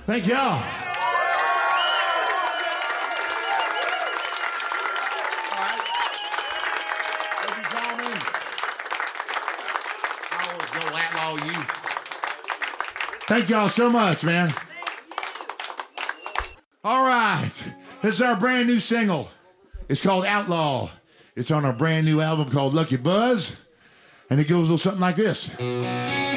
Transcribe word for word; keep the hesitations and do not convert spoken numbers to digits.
Thank y'all. Thank y'all so much, man. All right. This is our brand new single. It's called Outlaw. It's on our brand new album called Lucky Buzz. And it goes a little something like this.